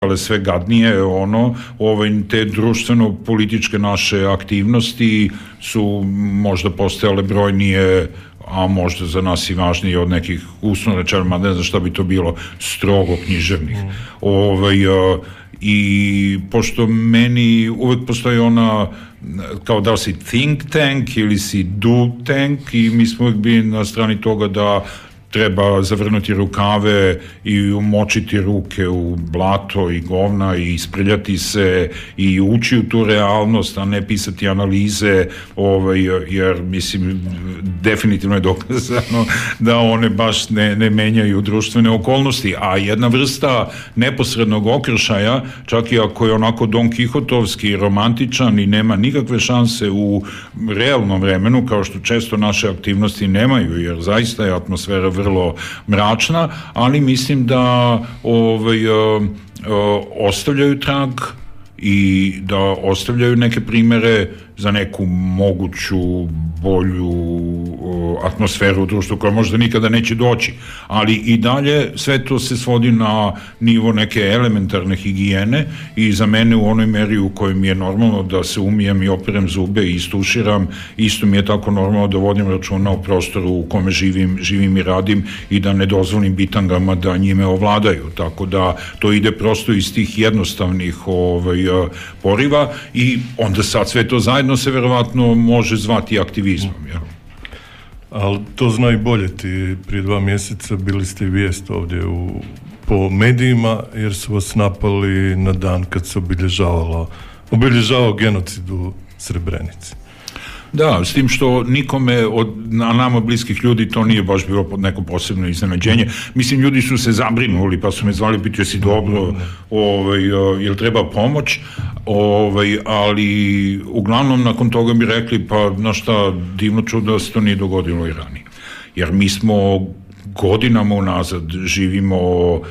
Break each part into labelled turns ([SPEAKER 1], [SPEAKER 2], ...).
[SPEAKER 1] postale sve gadnije, te društveno-političke naše aktivnosti su možda postajale brojnije, a možda za nas i važnije od nekih uslovno rečeno, ne znam šta bi to bilo, strogo književnih. I pošto meni uvek postoji ona, kao da li si think tank ili si do tank, i mi smo uvek bili na strani toga da treba zavrnuti rukave i umočiti ruke u blato i govna i isprljati se i ući u tu realnost, a ne pisati analize, jer mislim definitivno je dokazano da one baš ne menjaju društvene okolnosti, a jedna vrsta neposrednog okršaja, čak i ako je onako Don Kihotovski romantičan i nema nikakve šanse u realnom vremenu, kao što često naše aktivnosti nemaju, jer zaista je atmosfera vrlo mračna, ali mislim da ostavljaju trag i da ostavljaju neke primere za neku moguću bolju atmosferu u društvu koja možda nikada neće doći, ali i dalje sve to se svodi na nivo neke elementarne higijene i za mene u onoj meri u kojoj mi je normalno da se umijem i operem zube i istuširam, isto mi je tako normalno da vodim računa o prostoru u kome živim i radim i da ne dozvolim bitangama da njime ovladaju, tako da to ide prosto iz tih jednostavnih poriva i onda sad sve to zajedno se verovatno može zvati aktivizmom. Ja.
[SPEAKER 2] Ali to zna i bolje ti. Prije 2 mjeseca bili ste i vijest ovdje po medijima jer su vas napali na dan kad se obilježavao genocid u Srebrenici.
[SPEAKER 1] Da, s tim što nikome od nama bliskih ljudi to nije baš bilo neko posebno iznenađenje. Mislim, ljudi su se zabrinuli pa su me zvali, pitaju si dobro, jel treba pomoć, ali uglavnom nakon toga bi rekli pa na šta, divno čudo da se to nije dogodilo i ranije. Jer mi smo godinama unazad živimo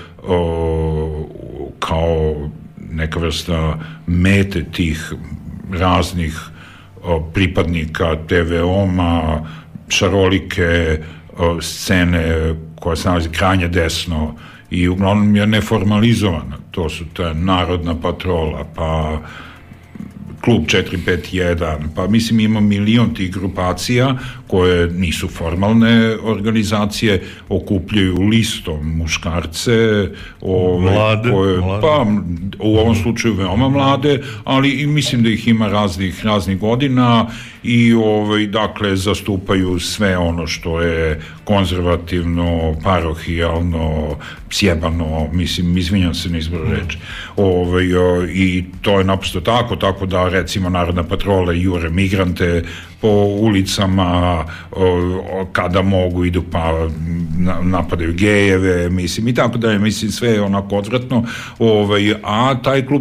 [SPEAKER 1] kao neka vrsta mete tih raznih pripadnika te veoma šarolike scene koja se nalazi krajnje desno i uglavnom je neformalizovana. To su ta Narodna patrola, pa Klub 451, pa mislim ima milion tih grupacija koje nisu formalne organizacije, okupljaju listom muškarce,
[SPEAKER 2] mlade.
[SPEAKER 1] Pa u ovom slučaju veoma mlade, ali i mislim da ih ima raznih godina i dakle zastupaju sve ono što je konzervativno, parohijalno, sjebano, mislim, izvinjam se na izboru reči. I to je naprosto tako da recimo Narodna patrola jure migrante po ulicama, kada mogu idu pa napadaju gejeve, mislim, i tako da je, mislim, sve je onako odvratno, a taj Klub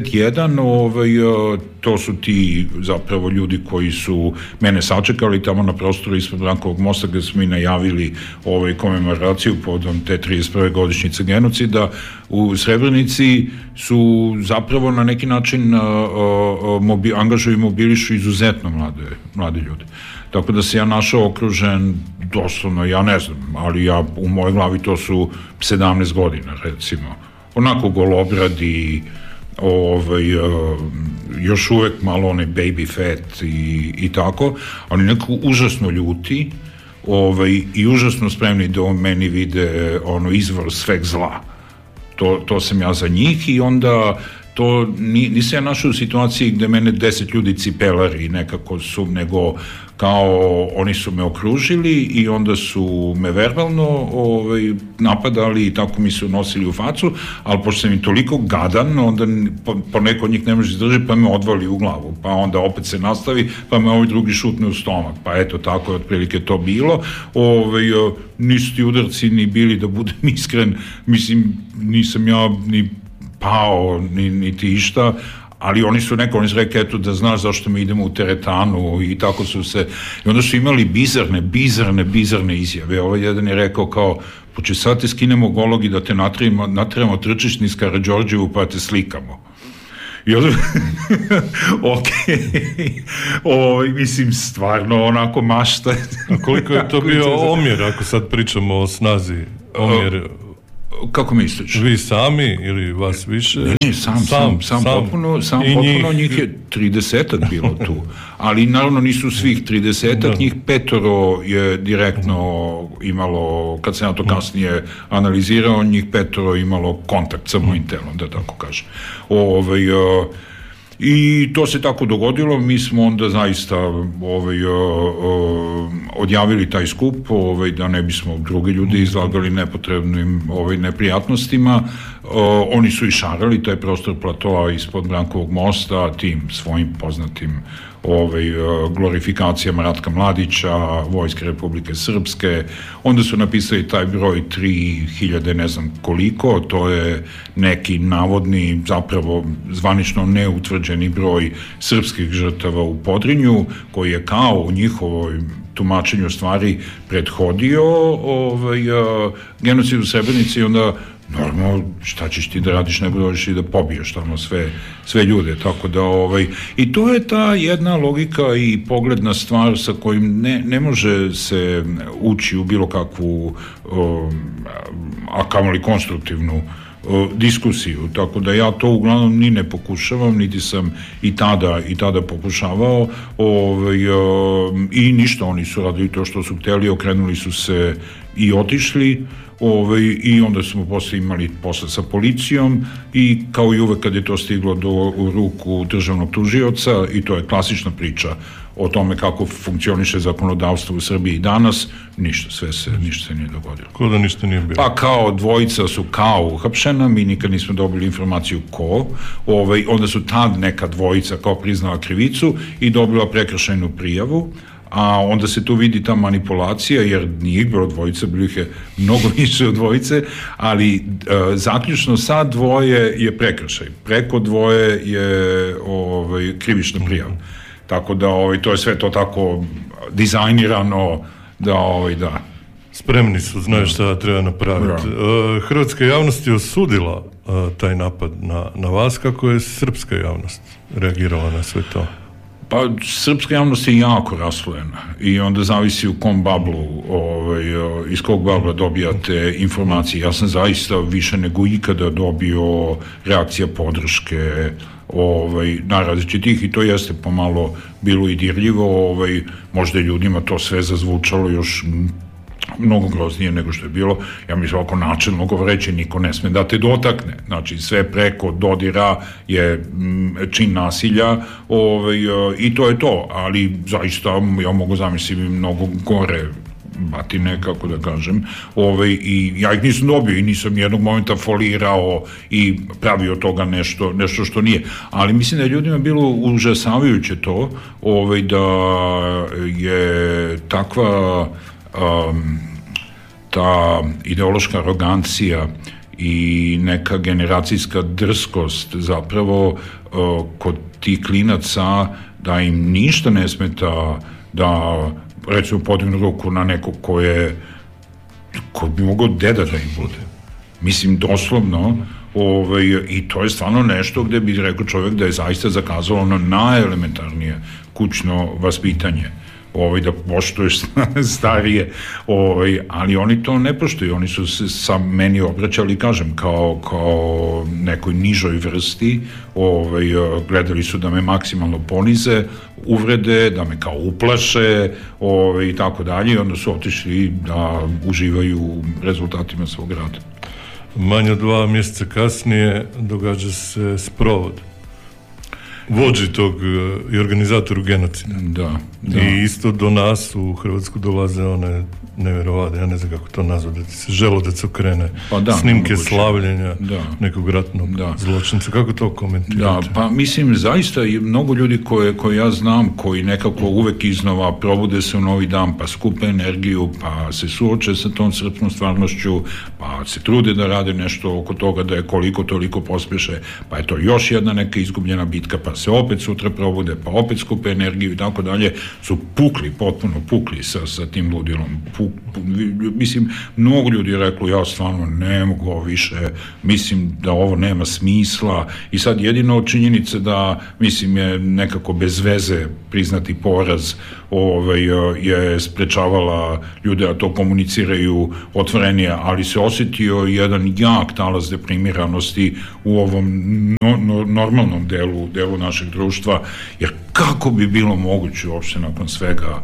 [SPEAKER 1] 451, to su ti zapravo ljudi koji su mene sačekali tamo na prostoru ispred Brankovog mosta gde smo i najavili komemoraciju povodom te 31. godišnjice genocida u Srebrenici, su zapravo na neki način angažuju i mobilišu izuzetno mlade ljude. Tako da se ja našao okružen doslovno, ja ne znam, ali u mojoj glavi to su 17 godina recimo, onako golobradi, još uvek malo onaj baby fat i tako, ali nekako užasno ljuti i užasno spremni da meni vide izvor sveg zla. To sam ja za njih i onda to nisam ja našao u situaciji gde mene 10 ljudi cipelari nekako su, nego kao oni su me okružili i onda su me verbalno napadali i tako mi su nosili u facu, ali pošto sam im toliko gadan, onda poneko od njih ne može izdržati, pa me odvali u glavu, pa onda opet se nastavi, pa me ovaj drugi šutne u stomak, pa eto, tako je otprilike to bilo. Nisu ti udarci ni bili, da budem iskren, mislim, nisam ja ni pao, niti išta, ali oni su rekli, eto, da znaš zašto mi idemo u teretanu i tako su se, i onda su imali bizarne izjave. Ovaj jedan je rekao kao, poče sad te skinemo golog i da te natremo trčiš niz Karađorđevu pa te slikamo. I onda, mislim, stvarno onako mašta.
[SPEAKER 2] A koliko je to bio omjer, ako sad pričamo o snazi, omjer
[SPEAKER 1] Kako misliš?
[SPEAKER 2] Vi sami ili vas više?
[SPEAKER 1] Ne, sam potpuno, njih je 30-ak bilo tu, ali naravno nisu svih 30-ak, njih 5 je direktno imalo, kad sam ja to kasnije analizirao, njih 5 imalo kontakt sa mojim telom, da tako kažem. I to se tako dogodilo, mi smo onda zaista odjavili taj skup, da ne bismo drugi ljudi izlagali nepotrebnim neprijatnostima. Oni su i šarali taj prostor platoa ispod Brankovog mosta tim svojim poznatim glorifikacijama Ratka Mladića, Vojske Republike Srpske. Onda su napisali taj broj 3000 ne znam koliko, to je neki navodni, zapravo zvanično neutvrđeni broj srpskih žrtava u Podrinju, koji je kao u njihovoj tumačenju stvari prethodio genocidu u Srebrenici. I onda normalno, šta ćeš ti da radiš, nego dođeš i da pobiješ tamo sve ljude, tako da i to je ta jedna logika i pogled na stvar sa kojim ne može se ući u bilo kakvu a kamoli konstruktivnu diskusiju, tako da ja to uglavnom ni ne pokušavam, niti sam i tada pokušavao, i ništa, oni su radili to što su hteli, okrenuli su se i otišli, i onda smo posle imali posle sa policijom i kao i uvek kad je to stiglo u ruku državnog tužioca, i to je klasična priča o tome kako funkcioniše zakonodavstvo u Srbiji danas, ništa se nije dogodilo.
[SPEAKER 2] Ko da ništa nije bilo?
[SPEAKER 1] Pa kao dvojica su kao uhapšena, mi nikad nismo dobili informaciju ko, onda su tad neka dvojica kao priznala krivicu i dobila prekršajnu prijavu, a onda se tu vidi ta manipulacija, jer nije bilo dvojice, bilo ih je mnogo više od dvojice, ali zaključno sa dvoje je prekršaj, preko dvoje je krivična prijava. Tako da to je sve to tako dizajnirano da.
[SPEAKER 2] Spremni su, znaju šta treba napraviti. Hrvatska javnost je osudila taj napad na vas, kako je srpska javnost reagirala na sve to?
[SPEAKER 1] Pa, srpska javnost je jako raslojena i onda zavisi u kom bablu, iz kog babla dobijate informacije. Ja sam zaista više nego ikada dobio reakcija podrške najrazličitih, i to jeste pomalo bilo i dirljivo, možda je ljudima to sve zazvučalo još mnogo groznije nego što je bilo. Ja mislim, ovako načelno govoreći, niko ne sme da te dotakne, znači sve preko dodira je čin nasilja, i to je to, ali zaista ja mogu zamisliti mnogo gore batine, kako da kažem, i ja ih nisam dobio i nisam nijednog momenta folirao i pravio toga nešto što nije, ali mislim da je ljudima bilo užasavajuće to, da je takva ta ideološka arogancija i neka generacijska drskost zapravo kod tih klinaca, da im ništa ne smeta da recimo podignu ruku na nekog ko bi mogao deda da im bude. Mislim, doslovno, i to je stvarno nešto gde bi rekao čovjek da je zaista zakazalo ono najelementarnije kućno vaspitanje, da poštuješ starije, ali oni to ne poštuju, oni su se sa meni obraćali, kažem, kao nekoj nižoj vrsti, gledali su da me maksimalno ponize, uvrede, da me kao uplaše, i tako dalje, i onda su otišli da uživaju u rezultatima svog rada.
[SPEAKER 2] Manje od 2 mjeseca kasnije događa se sprovod vođi tog i organizatoru genocida.
[SPEAKER 1] Da.
[SPEAKER 2] I isto do nas u Hrvatsku dolaze one nevjerovatne, ja ne znam kako to nazvati, da ti se želudac okrene, snimke slavljenja nekog ratnog zločinca. Kako to komentirate?
[SPEAKER 1] Da, pa mislim, zaista je mnogo ljudi koje ja znam, koji nekako uvek iznova probude se u novi dan, pa skupe energiju, pa se suoče sa tom srpskom stvarnošću, pa se trude da rade nešto oko toga, da je koliko toliko pospeše, pa je to još jedna neka izgubljena bitka, pa se opet sutra probude, pa opet skupe energiju i tako dalje, su potpuno pukli sa tim ludilom, mislim, mnogo ljudi je reklo, ja stvarno ne mogu više, mislim da ovo nema smisla, i sad jedino činjenica da, mislim, je nekako bez veze priznati poraz je sprečavala ljude da to komuniciraju otvorenije, ali se osjetio jedan jak talas deprimiranosti u ovom normalnom delu našeg društva, jer kako bi bilo moguće uopšte nakon svega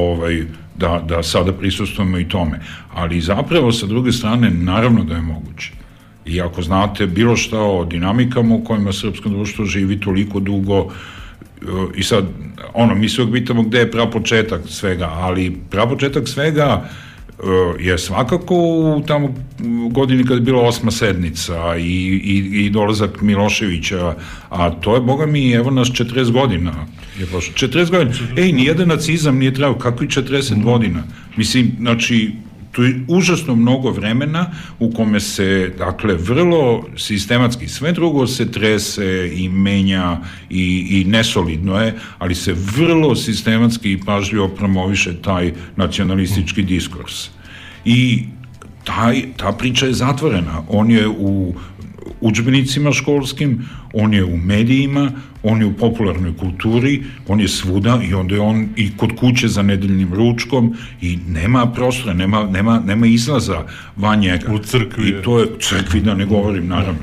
[SPEAKER 1] da sada prisustujemo i tome. Ali zapravo sa druge strane naravno da je moguće. I ako znate bilo šta o dinamikama u kojima srpsko društvo živi toliko dugo, i sad, mi se uvijek pitamo gde je prapočetak svega, ali prapočetak svega je svakako u tamo godini kada je bila 8. sednica i dolazak Miloševića, a to je, boga mi, evo nas 40 godina je prošlo. 40 godina. Nijedan nacizam nije trebao, kako i 40 godina. Mislim, znači, to je užasno mnogo vremena u kome se, dakle, vrlo sistematski, sve drugo se trese i menja i nesolidno je, ali se vrlo sistematski i pažljivo promoviše taj nacionalistički diskurs. I ta priča je zatvorena. On je u udžbenicima školskim, on je u medijima, on je u popularnoj kulturi, on je svuda, i onda je on i kod kuće za nedeljnim ručkom, i nema prostora, nema izlaza van njega.
[SPEAKER 2] U crkvi.
[SPEAKER 1] I to je crkvi, da ne govorim, naravno.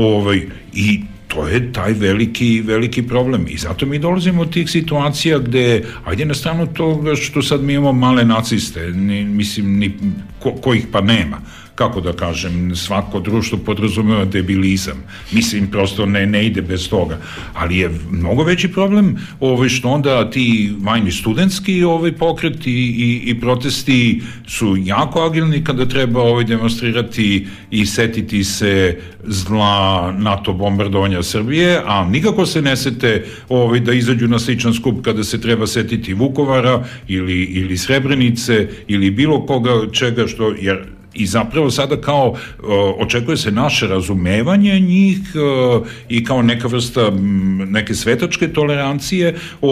[SPEAKER 1] I to je taj veliki problem. I zato mi dolazimo od tih situacija gde, ajde na stranu toga što sad mi imamo male naciste, mislim, kojih pa nema. Kako da kažem, svako društvo podrazumeva debilizam. Mislim, prosto ne ide bez toga. Ali je mnogo veći problem što onda ti vajni studentski pokreti i protesti su jako agilni kada treba demonstrirati i setiti se zla NATO bombardovanja Srbije, a nikako se ne sete da izađu na sličan skup kada se treba setiti Vukovara ili Srebrenice ili bilo koga čega, što, jer i zapravo sada kao očekuje se naše razumevanje njih i kao neka vrsta neke svetačke tolerancije,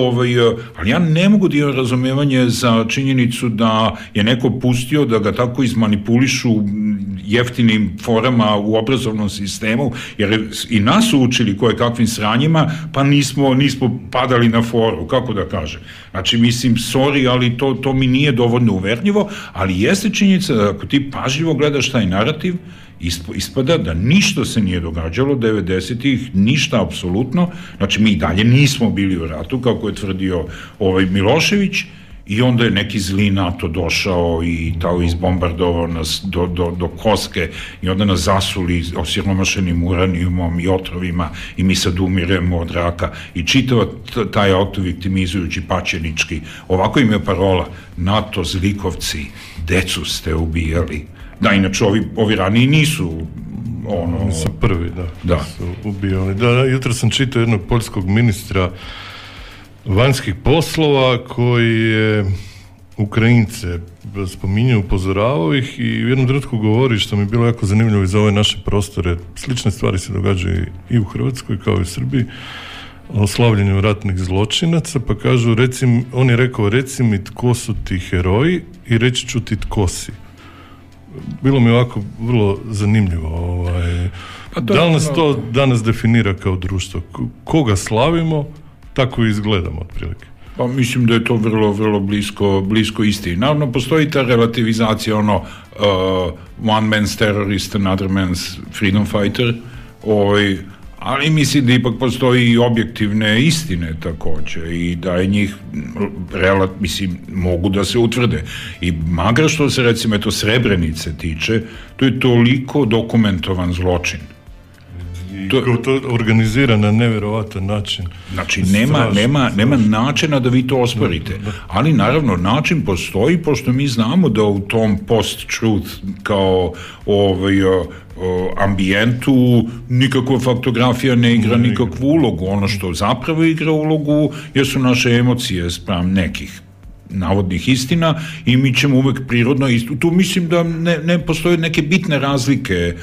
[SPEAKER 1] ali ja ne mogu da imam razumevanje za činjenicu da je neko pustio da ga tako izmanipulišu jeftinim forama u obrazovnom sistemu, jer i nas su učili koje kakvim sranjima, pa nismo padali na foru, kako da kažem. Znači, mislim, sorry, ali to mi nije dovoljno uverljivo, ali jeste činjenica da ako ti pažljivo gledaš taj narativ, ispada da ništa se nije događalo 90-ih, ništa apsolutno. Znači, mi i dalje nismo bili u ratu, kako je tvrdio Milošević, i onda je neki zli NATO došao i tao izbombardovao nas do koske, i onda nas zasuli osiromašenim uranijumom i otrovima, i mi sad umiremo od raka, i čitava taj autoviktimizujući pačenički. Ovako im je parola: NATO zlikovci, decu ste ubijali. Da, inače ovi raniji nisu
[SPEAKER 2] Oni su prvi, da. Su ubijali. Jutro sam čitao jednog poljskog ministra vanjskih poslova koji je Ukrajince spominjao, upozoravao ih, i u jednom trenutku govori, što mi je bilo jako zanimljivo i za ove naše prostore, slične stvari se događaju i u Hrvatskoj kao i u Srbiji, o slavljenju ratnih zločinaca, pa kažu, on je rekao: reci mi tko su ti heroji i reći ću ti tko si. Bilo mi ovako vrlo zanimljivo. Da li nas to danas definira kao društvo? Koga slavimo, tako i izgledamo otprilike.
[SPEAKER 1] Pa mislim da je to vrlo, vrlo blisko istini. Naravno, postoji ta relativizacija, one man's terrorist, another man's freedom fighter, ali mislim da ipak postoji i objektivne istine takođe, i da je njih mogu da se utvrde. I makar što se, recimo, Srebrenice tiče, to je toliko dokumentovan zločin.
[SPEAKER 2] To organizira na neverovatan način.
[SPEAKER 1] Znači, nema načina da vi to osporite. Ali, naravno, način postoji, pošto mi znamo da u tom post-truth kao ambijentu nikakva faktografija ne igra nikakvu ulogu. Ono što zapravo igra ulogu jesu naše emocije spram nekih navodnih istina, i mi ćemo uvek prirodno tu mislim da ne postoje neke bitne razlike.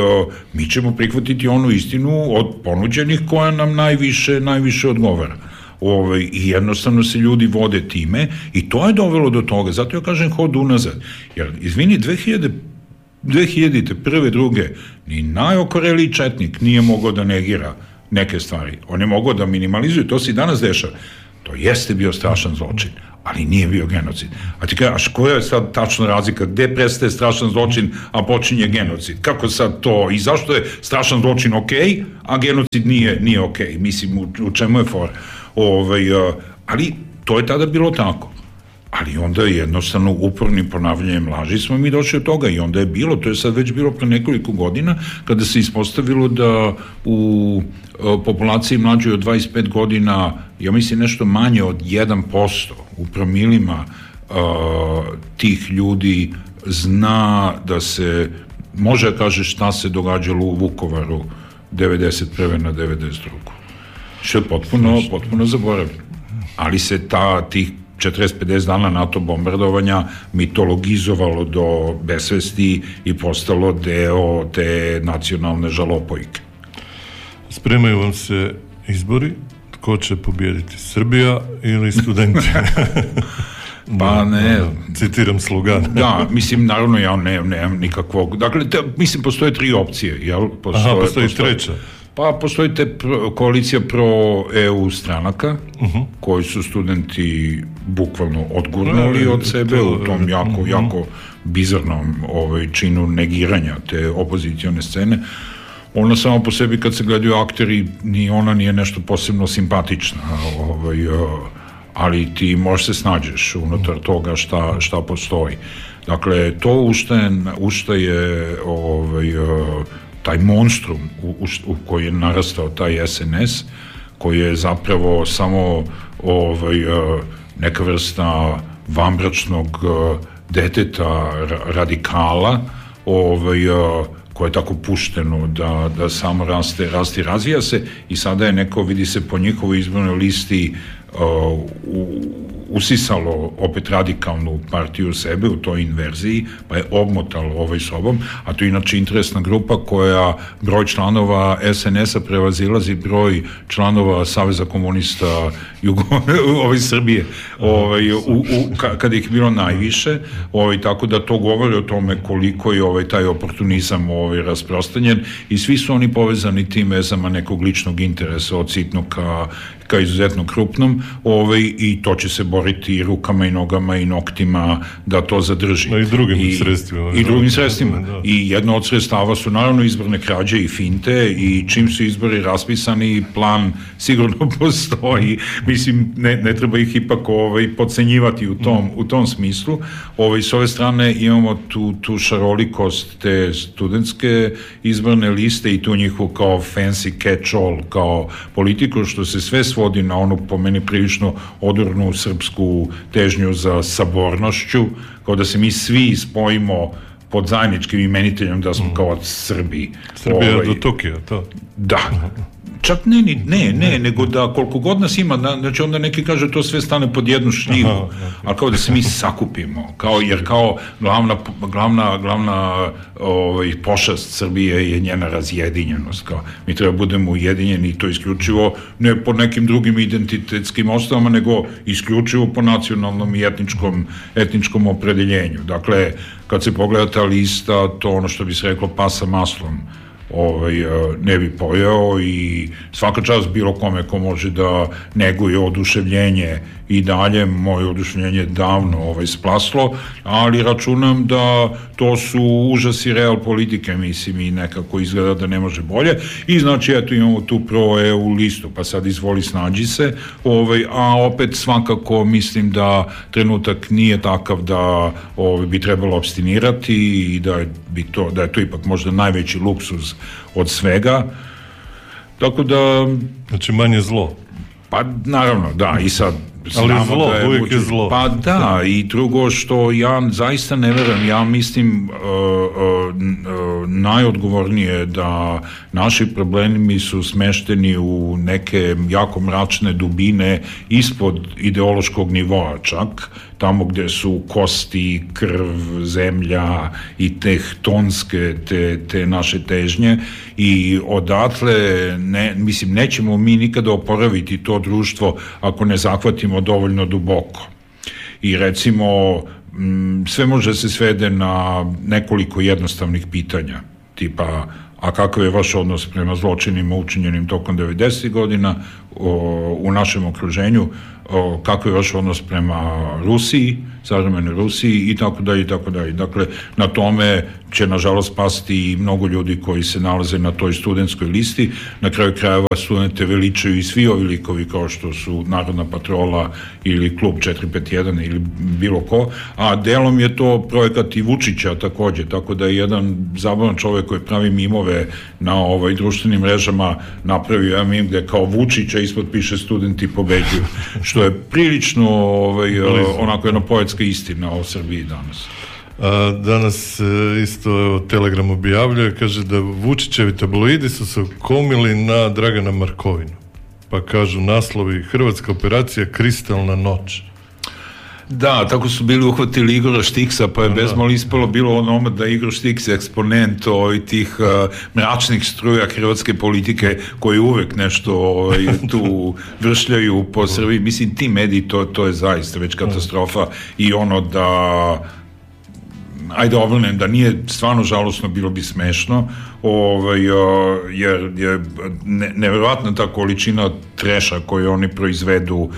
[SPEAKER 1] Mi ćemo prihvatiti onu istinu od ponuđenih koja nam najviše odgovara. I jednostavno se ljudi vode time i to je dovelo do toga. Zato ja kažem hod unazad. Jer, izvini, 2000. prve, druge, ni najokoreliji četnik nije mogao da negira neke stvari. On je mogao da minimalizuje, to se i danas dešava. To jeste bio strašan zločin, ali nije bio genocid. A ti kažeš, koja je sad tačna razlika? Gde prestaje strašan zločin, a počinje genocid? Kako sad to? I zašto je strašan zločin okej, a genocid nije okej? Mislim, u čemu je for? Ali to je tada bilo tako. Ali onda je jednostavno upornim ponavljanjem laži smo mi došli od toga i onda je bilo, to je sad već bilo pre nekoliko godina, kada se ispostavilo da u populaciji mlađoj od 25 godina, ja mislim nešto manje od 1% u promilima tih ljudi zna da se, može kaže šta se događalo u Vukovaru 91. na 92. Što je potpuno zaboravljeno. Ali se tih 40-50 dana NATO bombardovanja mitologizovalo do besvesti i postalo deo te nacionalne žalopojke.
[SPEAKER 2] Spremaju vam se izbori, tko će pobijediti, Srbija ili studenti?
[SPEAKER 1] Pa ne.
[SPEAKER 2] Citiram slogan.
[SPEAKER 1] Da, mislim, naravno ja nemam nikakvog, dakle, mislim, postoje 3 opcije, jel?
[SPEAKER 2] Postoji treća.
[SPEAKER 1] Pa postoji koalicija pro-EU stranaka, koji su studenti bukvalno odgurnuli od sebe u tom jako bizarnom činu negiranja te opozicione scene. Ona samo po sebi, kad se gledaju akteri, ni ona nije nešto posebno simpatična, ali ti možeš se snađeš unutar toga šta postoji. Dakle, to ušta je taj monstrum u koji je narastao taj SNS, koji je zapravo samo neka vrsta vanbračnog deteta radikala, koje je tako pušteno da samo raste i razvija se, i sada je neko, vidi se po njihovoj izbornoj listi, usisalo opet radikalnu partiju sebe u toj inverziji, pa je obmotalo sobom, a to je inače interesna grupa koja broj članova SNS-a prevazilazi broj članova Saveza komunista Srbije, kada ih bilo najviše, tako da to govori o tome koliko je taj oportunizam rasprostanjen, i svi su oni povezani tim vezama nekog ličnog interesa od sitnog ka izuzetno krupnom, i to će se boriti i rukama i nogama i noktima da to zadrži.
[SPEAKER 2] I drugim sredstvima.
[SPEAKER 1] I drugim sredstvima. I jedno od sredstava su naravno izborne krađe i finte, i čim su izbori raspisani, plan sigurno postoji. Mislim, ne treba ih ipak podcenjivati u tom smislu. S ove strane imamo tu šarolikost te studentske izborne liste i tu njihovu kao fancy catch-all, kao politiku, što se sve svodi na onu, po meni, prilično odurnu srpsku težnju za sabornošću, kao da se mi svi spojimo pod zajedničkim imeniteljem da smo kao Srbi.
[SPEAKER 2] Srbija do Tokija, to?
[SPEAKER 1] Da. Čak ne, nego da koliko god nas ima, znači onda neki kaže to sve stane pod jednu šljivu, ali kao da se mi sakupimo, jer kao glavna pošast Srbije je njena razjedinjenost, kao mi treba budemo ujedinjeni, i to isključivo ne po nekim drugim identitetskim osnovama, nego isključivo po nacionalnom i etničkom opredeljenju. Dakle, kad se pogleda ta lista, to ono što bi se reklo pasa maslom ne bi pojeo, i svaka čast bilo kome ko može da neguje oduševljenje i dalje. Moje oduševljenje je davno splaslo, ali računam da to su užasi real politike, mislim, i nekako izgleda da ne može bolje, i znači eto imamo tu pro-EU listu, pa sad izvoli snađi se, a opet svakako mislim da trenutak nije takav da bi trebalo abstinirati i da je to ipak možda najveći luksuz od svega, tako da...
[SPEAKER 2] Znači manje zlo.
[SPEAKER 1] Pa naravno, da, i sad...
[SPEAKER 2] Ali zlo, uvijek je zlo.
[SPEAKER 1] Pa da, i drugo što ja zaista ne verujem, ja mislim najodgovornije da naši problemi su smešteni u neke jako mračne dubine ispod ideološkog nivoa čak, tamo gde su kosti, krv, zemlja i tektonske te naše težnje i odatle nećemo mi nikada oporaviti to društvo ako ne zahvatimo dovoljno duboko. I recimo sve može se svede na nekoliko jednostavnih pitanja, tipa a kakav je vaš odnos prema zločinima učinjenim tokom 90. godina u našem okruženju, kakav je vaš odnos prema Rusiji, savremenoj Rusiji i tako dalje i tako dalje. Dakle, na tome će nažalost pasti i mnogo ljudi koji se nalaze na toj studentskoj listi. Na kraju krajeva studente veličaju i svi ovi likovi kao što su Narodna patrola ili Klub 451 ili bilo ko, a delom je to projekat i Vučića takođe, tako da je jedan zabavan čovek koji pravi mimove na društvenim mrežama napravio jedan mim gde kao Vučića ispod piše studenti pobeđuju, što je prilično onako jedna poetska istina o Srbiji danas.
[SPEAKER 2] Danas isto Telegram objavljuje, kaže da Vučićevi tabloidi su se komili na Dragana Markovinu. Pa kažu naslovi: Hrvatska operacija Kristalna noć.
[SPEAKER 1] Da, tako su bili uhvatili Igora Štiksa, pa je bezmalo ispalo bilo onome da Igor Štiks je eksponent tih mračnih struja hrvatske politike koji uvek nešto tu vršljaju po Srbiji. Mislim, ti mediji, to je zaista već katastrofa i ono da ajde obrnem, da nije stvarno žalosno, bilo bi smešno, jer je neverovatna ta količina treša koju oni proizvedu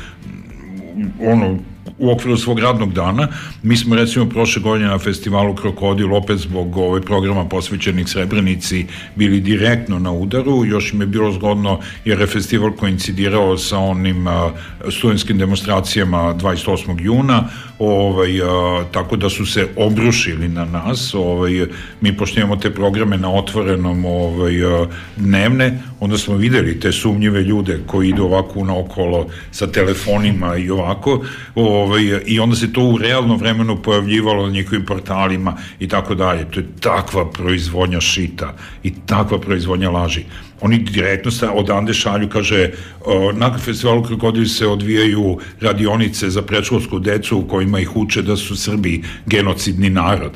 [SPEAKER 1] u okviru svog radnog dana. Mi smo recimo prošle godine na festivalu Krokodil opet zbog programa posvećenih Srebrenici bili direktno na udaru, još im je bilo zgodno jer je festival koincidirao sa onim studentskim demonstracijama 28. juna, tako da su se obrušili na nas. Mi pošto imamo te programe na otvorenom dnevne, onda smo videli te sumnjive ljude koji idu ovako naokolo sa telefonima i ovako, i onda se to u realnom vremenu pojavljivalo na njihovim portalima i tako dalje. To je takva proizvodnja šita i takva proizvodnja laži. Oni direktno odande šalju, kaže, na festivalu Krokodil se odvijaju radionice za predškolsku decu u kojima ih uče da su Srbi genocidni narod.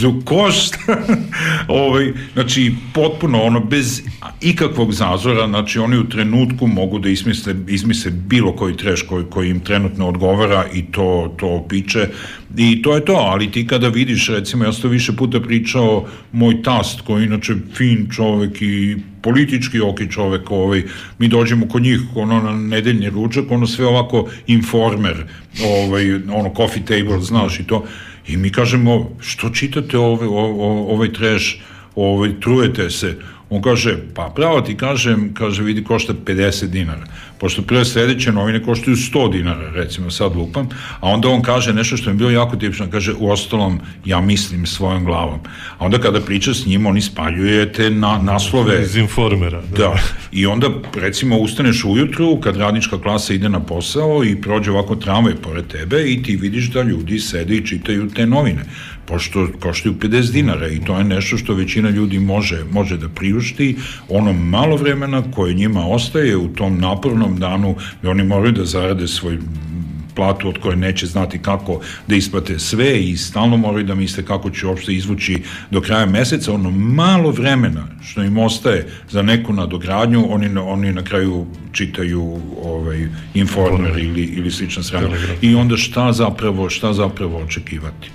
[SPEAKER 1] Znači, potpuno bez ikakvog zazora, znači oni u trenutku mogu da izmisle bilo koji treš koji im trenutno odgovara i to piče. I to je to, ali ti kada vidiš, recimo, ja sam to više puta pričao, moj tast, koji inače fin čovek i politički oki čovek, mi dođemo kod njih na nedeljni ručak, sve ovako Informer, coffee table, znaš i to, i mi kažemo, što čitate ovaj treš, trujete se. On kaže, pa pravo ti kažem, kaže, vidi, košta 50 dinara. Pošto prve sledeće novine koštaju 100 dinara, recimo, sad lupam, a onda on kaže nešto što je bilo jako tipično, kaže, u ostalom, ja mislim svojom glavom. A onda kada priča s njim, oni spaljuje te naslove.
[SPEAKER 2] Iz Informera.
[SPEAKER 1] Da. I onda, recimo, ustaneš ujutru, kad radnička klasa ide na posao i prođe ovako tramvaj pored tebe i ti vidiš da ljudi sede i čitaju te novine. Pošto koštaju 50 dinara i to je nešto što većina ljudi može da priušti, ono malo vremena koje njima ostaje u tom napornom danu, i oni moraju da zarade svoj platu od koje neće znati kako da isplate sve i stalno moraju da misle kako će uopšte izvući do kraja meseca. Ono malo vremena što im ostaje za neku nadogradnju, oni na kraju čitaju Informer ili slična strana. I onda šta zapravo očekivati?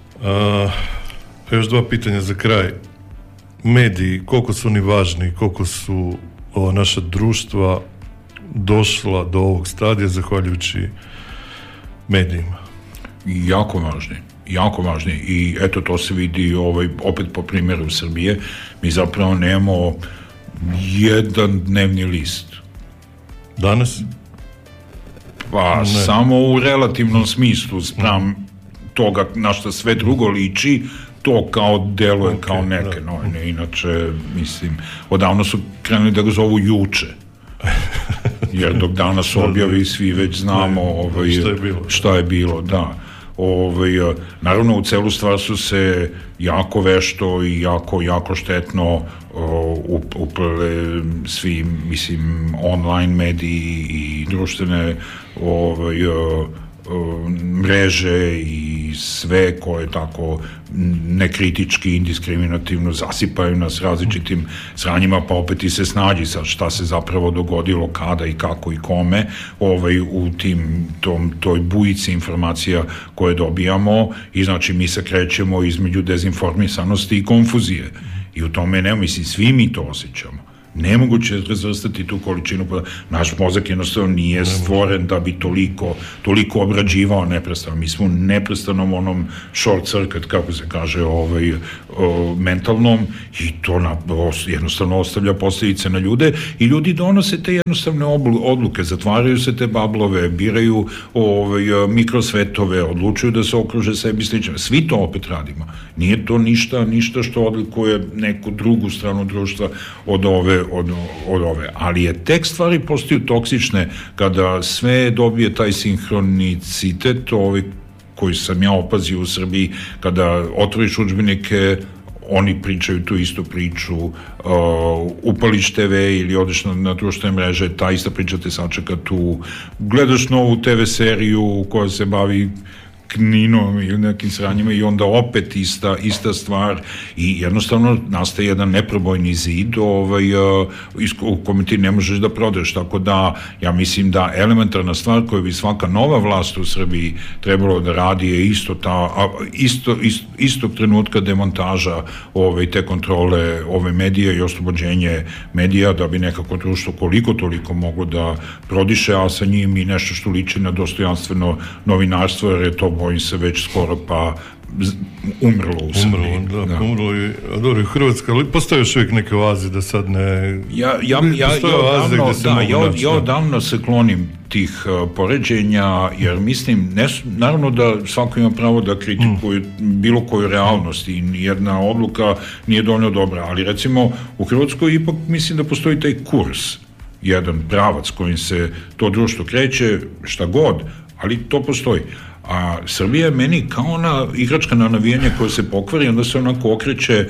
[SPEAKER 2] Još dva pitanja za kraj. Mediji, koliko su oni važni, koliko su ova naša društva došla do ovog stadija zahvaljujući medijima? Jako važni i eto to se vidi opet po primjeru Srbije. Mi zapravo nemamo jedan dnevni list. Danas?
[SPEAKER 1] Pa samo u relativnom smislu spram toga na što sve drugo liči, to kao deluje kao neke novine. Inače, mislim, odavno su krenuli da ga zovu juče. Jer dok danas objavi svi već znamo šta je bilo, da. Naravno, u celu stvar su se jako vešto i jako štetno uprle svi, mislim, online mediji i društvene mreže i sve koje tako nekritički, indiskriminativno zasipaju nas različitim sranjima, pa opet i se snađi sad šta se zapravo dogodilo, kada i kako i kome u toj bujici informacija koje dobijamo, i znači mi se krećemo između dezinformisanosti i konfuzije, i u tome ne, mislim, svi mi to osjećamo. Nemoguće je razvrstati tu količinu, naš mozak jednostavno nije stvoren da bi toliko obrađivao neprestano. Mi smo neprestanom onom short circuit, kako se kaže, mentalnom, i to jednostavno ostavlja posljedice na ljude, i ljudi donose te jednostavne odluke, zatvaraju se te bablove, biraju mikrosvetove, odlučuju da se okruže sebi slično. Svi to opet radimo. Nije to ništa što odlikuje neku drugu stranu društva od ove, ali je tek stvari postaju toksične kada sve dobije taj sinhronicitet koji sam ja opazio u Srbiji, kada otvoriš udžbenike, oni pričaju tu istu priču, upališ TV ili odeš na društvene mreže, ta ista priča te sačeka tu, gledaš novu TV seriju koja se bavi Kninom ili nekim sranjima, i onda opet ista stvar, i jednostavno nastaje jedan neprobojni zid u kome ti ne možeš da prodeš. Tako da ja mislim da elementarna stvar koju bi svaka nova vlast u Srbiji trebalo da radi je istog trenutka demontaža te kontrole medije i oslobođenje medija, da bi nekako društvo koliko toliko moglo da prodiše, a sa njim i nešto što liči na dostojanstveno novinarstvo, jer je to, bojim se, već skoro pa umrlo u Srbiji.
[SPEAKER 2] Umrlo i dobro, Hrvatska, ali postoje još uvijek neke oaze da sad ne...
[SPEAKER 1] Ja odavno se klonim tih poređenja, jer mislim, naravno da svako ima pravo da kritikuje bilo koju realnost i nijedna odluka nije dovoljno dobra, ali recimo u Hrvatskoj ipak mislim da postoji taj kurs, jedan pravac kojim se to društvo kreće, šta god, ali to postoji. A Srbija je meni kao ona igračka na navijanje koja se pokvari, onda se onako okreće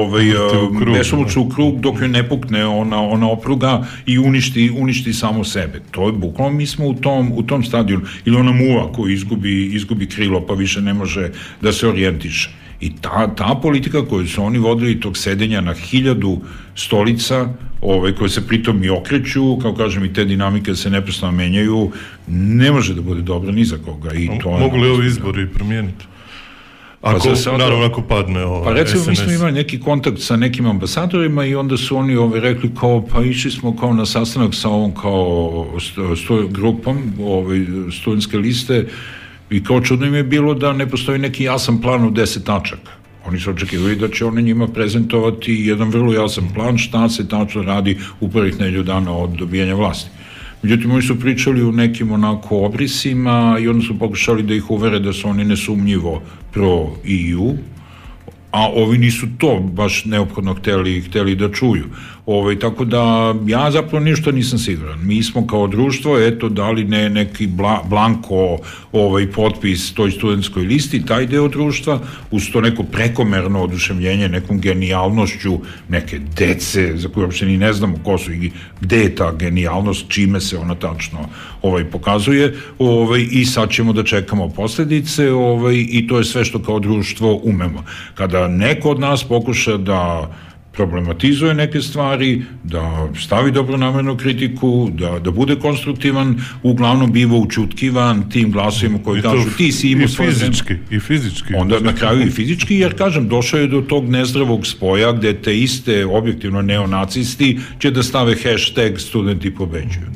[SPEAKER 1] besomučno u krug dok joj ne pukne ona opruga i uništi samo sebe. To je bukvalno, mi smo u tom stadiju. Ili ona muva koja izgubi krilo pa više ne može da se orijentiše. I ta politika koju su oni vodili, tog sedenja na 1000 stolica, koje se pritom i okreću, kao kažem, i te dinamike se neprestano menjaju, ne može da bude dobro ni za koga.
[SPEAKER 2] Mogu li ovi izbori promijeniti? Naravno, ako padne
[SPEAKER 1] pa recimo, mi smo imali neki kontakt sa nekim ambasadorima i onda su oni rekli kao, pa išli smo kao na sastanak sa ovom kao grupom studentske liste, i kao čudno im je bilo da ne postoji neki jasan plan u 10 tačaka. Oni su očekivali da će one njima prezentovati jedan vrlo jasan plan šta se tačno radi u prvih nedelju dana od dobijanja vlasti. Međutim, oni su pričali u nekim onako obrisima i onda su pokušali da ih uvere da su oni nesumnjivo pro-EU, a ovi nisu to baš neophodno hteli da čuju. Tako da ja zapravo ništa nisam siguran. Mi smo kao društvo dali neki blanko potpis toj studentskoj listi, taj deo društva, uz to neko prekomerno oduševljenje nekom genijalnošću neke dece za koje uopšte ni ne znamo ko su i gde je ta genijalnost, čime se ona tačno pokazuje, i sad ćemo da čekamo posledice, i to je sve što kao društvo umemo. Kada neko od nas pokuša da problematizuje neke stvari, da stavi dobronamernu kritiku, da bude konstruktivan, uglavnom biva učutkivan tim glasovima koji kažu ti si imao svoje...
[SPEAKER 2] I fizički.
[SPEAKER 1] Onda na kraju i fizički, jer kažem, došao je do tog nezdravog spoja gde te iste objektivno neonacisti će da stave hashtag studenti pobeđuju.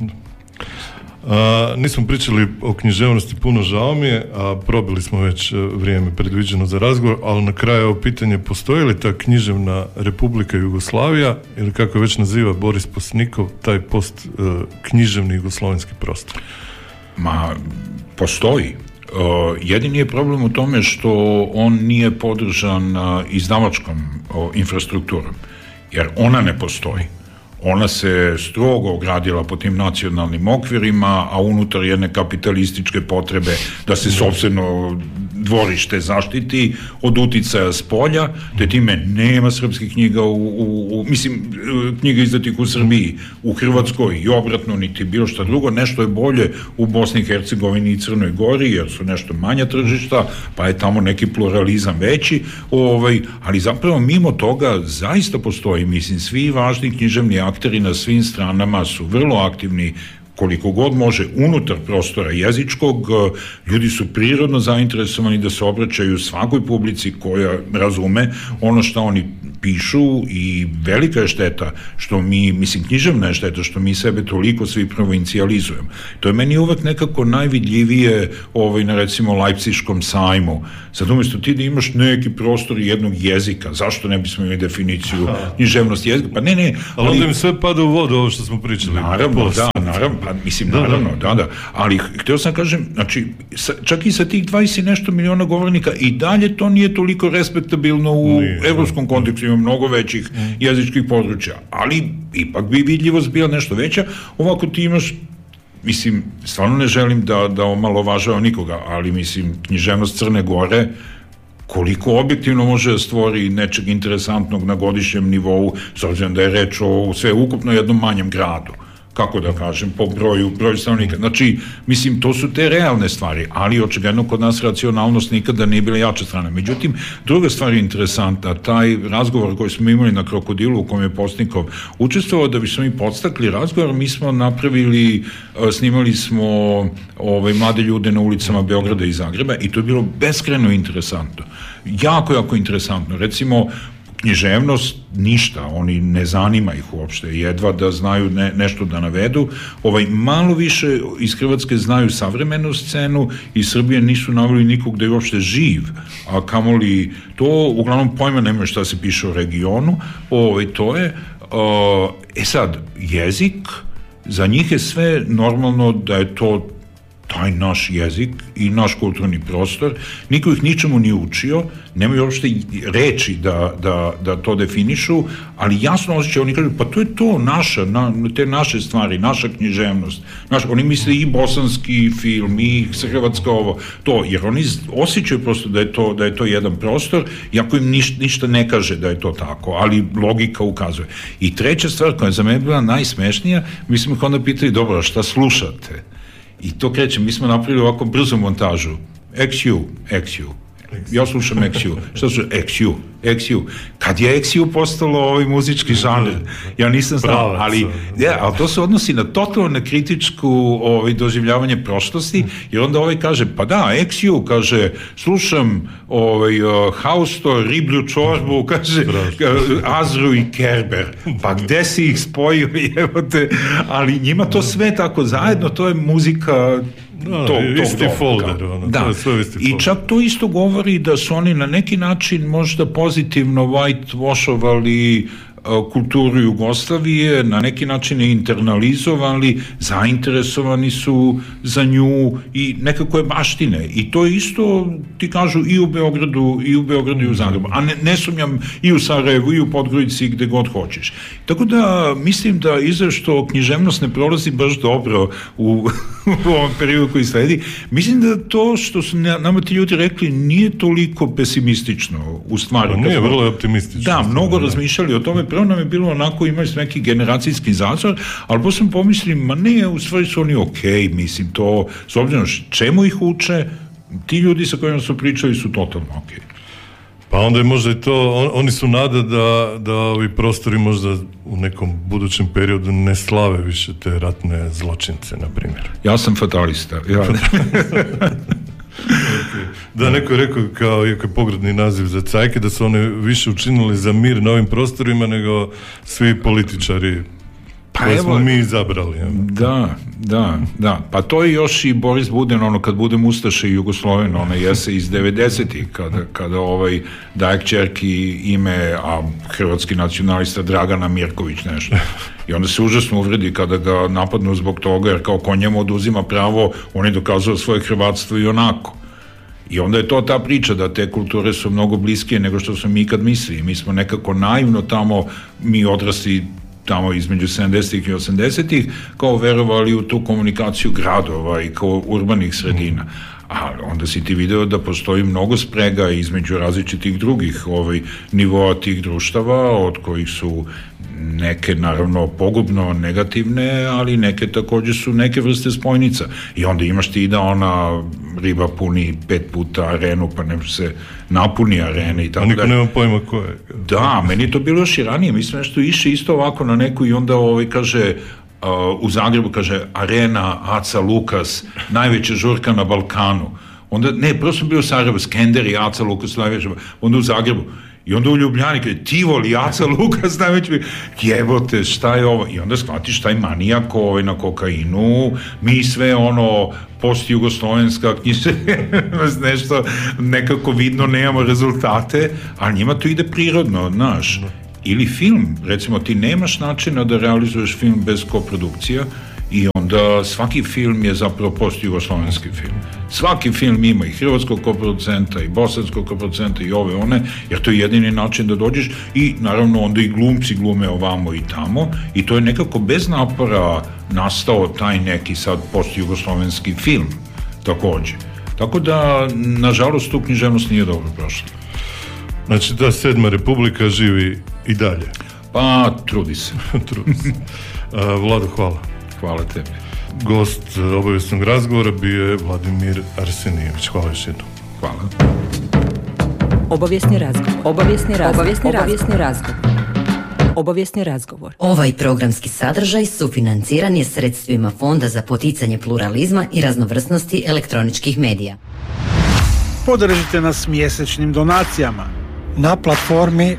[SPEAKER 2] Nismo pričali o književnosti, puno žao mi je, a probili smo već vrijeme predviđeno za razgovor, ali na kraju ovo pitanje, postoji li ta književna Republika Jugoslavija, ili kako je već naziva Boris Posnikov, taj post književni jugoslovenski prostor?
[SPEAKER 1] Ma, postoji. Jedini je problem u tome što on nije podržan izdavačkom infrastrukturom, jer ona ne postoji. Ona se strogo ogradila po tim nacionalnim okvirima, a unutar jedne kapitalističke potrebe da se sopstveno dvorište zaštiti od uticaja s polja, te time nema srpskih knjiga mislim, knjiga izdatih u Srbiji, u Hrvatskoj i obratno, niti bilo šta drugo, nešto je bolje u Bosni i Hercegovini i Crnoj Gori, jer su nešto manja tržišta, pa je tamo neki pluralizam veći, ali zapravo mimo toga zaista postoji, mislim, svi važni književni akteri na svim stranama su vrlo aktivni koliko god može unutar prostora jezičkog, ljudi su prirodno zainteresovani da se obraćaju svakoj publici koja razume ono što oni pišu i velika je šteta što mi, mislim, književna je šteta što mi sebe toliko svi provincijalizujemo. To je meni uvek nekako najvidljivije na recimo Lajpciškom sajmu. Sad umjesto ti da imaš neki prostor jednog jezika, zašto ne bismo imali definiciju književnosti jezika? Pa ne.
[SPEAKER 2] Ali onda im sve pada u vodu ovo što smo pričali.
[SPEAKER 1] Naravno, da. Ali htio sam kažem, znači, čak i sa tih 20 i nešto miliona govornika i dalje to nije toliko respektabilno u evropskom kontekstu, ima mnogo većih jezičkih područja, ali ipak bi vidljivost bila nešto veća. Ovako ti imaš, mislim, stvarno ne želim da omalovažavam nikoga, ali mislim, književnost Crne Gore koliko objektivno može da stvori nečeg interesantnog na godišnjem nivou, s obzirom da je reč o sve ukupno jednom manjem gradu, kako da kažem, po broju stanovnika. Znači, mislim, to su te realne stvari, ali očigledno kod nas racionalnost nikada nije bila jača strana. Međutim, druga stvar je interesantna, taj razgovor koji smo imali na Krokodilu, u kojem je Postnikov učestvovao, da bismo mi podstakli razgovor, mi smo napravili, snimali smo mlade ljude na ulicama Beograda i Zagreba i to je bilo beskrajno interesantno. Jako interesantno. Recimo, književnost, ništa, oni ne zanima ih uopšte, jedva da znaju nešto da navedu, malo više iz Hrvatske znaju savremenu scenu, iz Srbije nisu naveli nikog da je uopšte živ, a kamoli to, uglavnom pojma nemaju šta se piše o regionu, to je, sad, jezik, za njih je sve normalno da je to taj naš jezik i naš kulturni prostor, niko ih ničemu nije učio, nemaju uopšte reči da to definišu, ali jasno osjećaju, oni kažu, pa to je to te naše stvari, naša književnost, oni misle i bosanski film, i hrvatska to, jer oni osjećaju prosto da je to jedan prostor, iako im ništa ne kaže da je to tako, ali logika ukazuje. I treća stvar koja je za mene bila najsmešnija, mi smo ih onda pitali, dobro, šta slušate? I to krećem, mi smo napravili ovako brzu montažu. XU. Ja slušam XU. Šta slušam? XU. Kad je XU postalo muzički žanr, ja nisam znao, ali to se odnosi na totalno kritičku doživljavanje prošlosti, jer onda kaže, pa da, XU, kaže, slušam Hausto, riblju čorbu, kaže, Azru i Kerber, pa gde si ih spojio, ali njima to sve tako zajedno, to je muzika
[SPEAKER 2] isti folder, to je sve isti folder.
[SPEAKER 1] I čak to isto govori da su oni na neki način možda pozitivno whitewashovali kulturu Jugoslavije, na neki način je internalizovali, zainteresovani su za nju i nekako je baštine. I to je isto, ti kažu, i u Beogradu i u Zagrebu. A ne sumnjam i u Sarajevu, i u Podgorici, gde god hoćeš. Tako da mislim da što književnost ne prolazi baš dobro u ovom periodu koji sledi, mislim da to što su nama ti ljudi rekli nije toliko pesimistično u stvari.
[SPEAKER 2] Nije, vrlo je optimistično.
[SPEAKER 1] Da, mnogo razmišljali o tome. Prvo nam je bilo onako, imali smo neki generacijski zazor, ali posle pomislim, u stvari su oni okej, mislim, to, s obzirom čemu ih uče, ti ljudi sa kojima su pričali su totalno okej.
[SPEAKER 2] Pa onda je možda i to, oni su nada da ovi prostori možda u nekom budućem periodu ne slave više te ratne zločince, na primjer.
[SPEAKER 1] Ja sam fatalista.
[SPEAKER 2] Da, neko je rekao, kao iako je pogrdni naziv za cajke, da su oni više učinili za mir na ovim prostorima nego svi političari koje smo mi izabrali.
[SPEAKER 1] Da. Pa to je još i Boris Buden, kad budem Ustaše i Jugosloven, jese iz 90-ih, kada daje kćerki ime, a hrvatski nacionalista Dragana Mirković nešto. I onda se užasno uvredi kada ga napadnu zbog toga, jer kao ko njemu oduzima pravo, on je dokazao svoje hrvatstvo i onako. I onda je to ta priča da te kulture su mnogo bliskije nego što smo mi ikad mislili. Mi smo nekako naivno tamo, mi odrasli tamo između 70-ih i 80-ih, kao verovali u tu komunikaciju gradova i kao urbanih sredina. a onda si ti video da postoji mnogo sprega između različitih drugih nivoa tih društava, od kojih su neke naravno pogubno negativne, ali neke takođe su neke vrste spojnica. I onda imaš ti da ona riba puni 5 puta arenu, pa ne se napuni arene i tako da.
[SPEAKER 2] A niko nema pojma ko je.
[SPEAKER 1] Da, meni je to bilo još i ranije. Mislim nešto išli isto ovako na neku i onda kaže u Zagrebu kaže Arena Aca Lukas, najveća žurka na Balkanu. Onda, ne, prvo sam bio u Sarajevu, Skender i Aca Lukas, najveća, onda u Zagrebu. I onda u Ljubljani, kaže, Tivoli, Aca Lukas, najveći, jebote, šta je ovo? I onda shvatiš taj manijak na kokainu, mi sve post-jugoslovenska književnost, nešto, nekako vidno nemamo rezultate, a njima to ide prirodno, znaš. Ili film, recimo ti nemaš načina da realizuješ film bez koprodukcija i onda svaki film je zapravo post-jugoslovenski film. Svaki film ima i hrvatskog koproducenta i bosanskog koproducenta i ove one, jer to je jedini način da dođeš i naravno onda i glumci glume ovamo i tamo i to je nekako bez napora nastao taj neki sad post-jugoslovenski film takođe. Tako da, nažalost, tu književnost nije dobro prošla.
[SPEAKER 2] Znači, ta 7. republika živi i dalje.
[SPEAKER 1] Pa, trudi se.
[SPEAKER 2] Vlado, hvala.
[SPEAKER 1] Hvala tebi.
[SPEAKER 2] Gost obavijesnog razgovora bio je Vladimir Arsenijević. Hvala još jednom.
[SPEAKER 1] Hvala.
[SPEAKER 3] Obavijesni razgovor. Obavijesni razgovor. Obavijesni razgovor. Obavijesni razgovor.
[SPEAKER 4] Ovaj programski sadržaj sufinanciran je sredstvima Fonda za poticanje pluralizma i raznovrsnosti elektroničkih medija.
[SPEAKER 5] Podržite nas mjesečnim donacijama
[SPEAKER 6] na platformi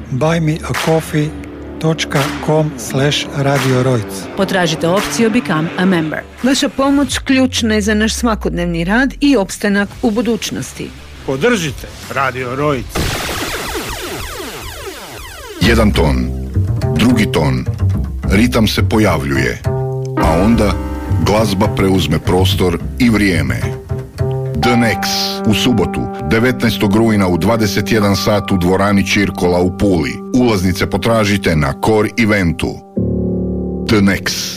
[SPEAKER 6] buymeacoffee.com/Radio Rojc.
[SPEAKER 7] Potražite opciju Become a Member. Vaša pomoć ključna je za naš svakodnevni rad i opstanak u budućnosti.
[SPEAKER 5] Podržite Radio Rojc.
[SPEAKER 8] Jedan ton, drugi ton, ritam se pojavljuje, a onda glazba preuzme prostor i vrijeme. The Nex u subotu 19. rujna u 21 sat u dvorani Čirkola u Puli. Ulaznice potražite na Core Eventu. The Nex.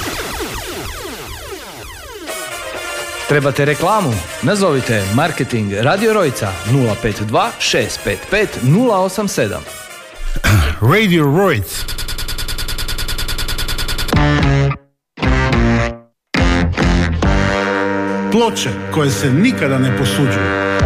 [SPEAKER 9] Trebate reklamu? Nazovite Marketing Radio Rojca 052 655 087.
[SPEAKER 5] Radio Rojc. Ploče koje se nikada ne posuđuju.